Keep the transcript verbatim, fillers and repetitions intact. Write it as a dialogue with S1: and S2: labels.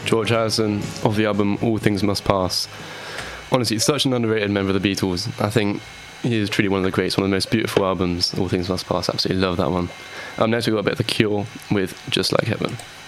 S1: George Harrison of the album All Things Must Pass. Honestly, such an underrated member of the Beatles. I think he is truly one of the greats, one of the most beautiful albums, All Things Must Pass. Absolutely love that one. Um, next we've got a bit of The Cure with Just Like Heaven.